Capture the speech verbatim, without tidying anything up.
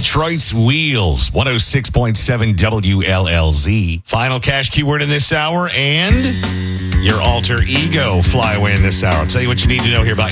Detroit's Wheels, one oh six point seven W L L Z. Final cash keyword in this hour, and your alter ego fly away in this hour. I'll tell you what you need to know here about